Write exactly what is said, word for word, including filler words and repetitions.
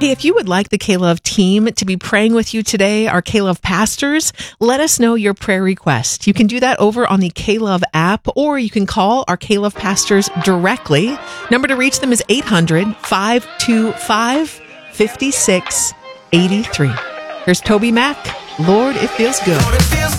Hey, if you would like the K-Love team to be praying with you today, our K-Love pastors, let us know your prayer request. You can do that over on the K-Love app, or you can call our K-Love pastors directly. Number to reach them is eight hundred, five two five, five six eight three. Here's Toby Mac. Lord, it feels good.